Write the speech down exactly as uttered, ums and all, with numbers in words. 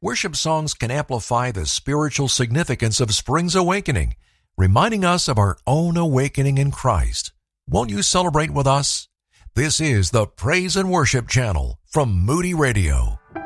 Worship songs can amplify the spiritual significance of spring's awakening, reminding us of our own awakening in Christ. Won't you celebrate with us? This is the Praise and Worship Channel from Moody Radio.